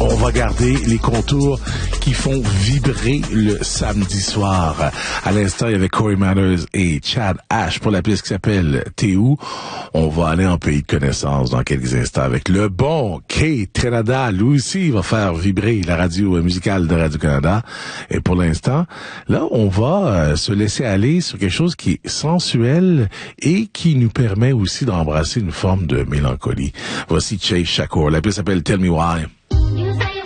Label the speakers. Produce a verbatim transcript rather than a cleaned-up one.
Speaker 1: on va garder les contours qui font vibrer le samedi soir. À l'instant, il y avait Corey Manners et Chad Ash pour la pièce qui s'appelle T'es où? On va aller en pays de connaissance dans quelques instants avec le bon Kay Trinada. Lui aussi va faire vibrer la radio musicale de Radio-Canada. Et pour l'instant, là, on va euh, se laisser aller sur quelque chose qui est sensuel et qui nous permet aussi d'embrasser une forme de mélancolie. Voici Chase Shakur. La pièce s'appelle Tell Me Why.